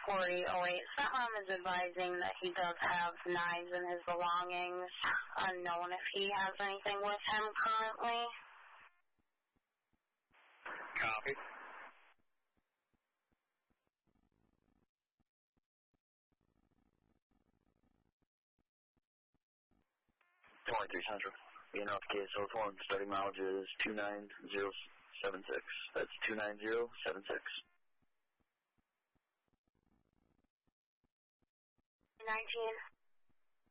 4008. Centrom is advising that he does have knives in his belongings. Unknown if he has anything with him currently. Copy. Central. Enough case phone, starting mileage is 29076. That's 29076. 19.